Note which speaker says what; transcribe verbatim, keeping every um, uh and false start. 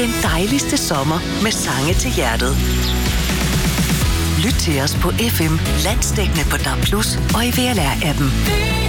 Speaker 1: den dejligste sommer med sange til hjertet. Lyt til os på F M, landsdækkende på D A B plus, og i V L R-appen.